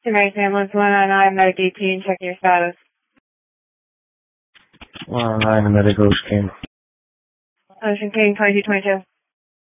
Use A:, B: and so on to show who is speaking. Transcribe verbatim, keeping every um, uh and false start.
A: American Ambulance one nine nine, Medic eighteen, check your status.
B: one nine nine, Medic Ocean King.
A: Ocean King, twenty-two twenty-two.